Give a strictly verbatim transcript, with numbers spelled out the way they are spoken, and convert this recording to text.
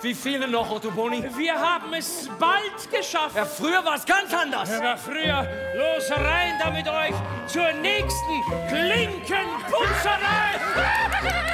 Wie viele noch, Otto Boni? Wir haben es bald geschafft. Ja, früher war es ganz anders. Aber früher, los rein da mit euch zur nächsten Klinkenputzerei.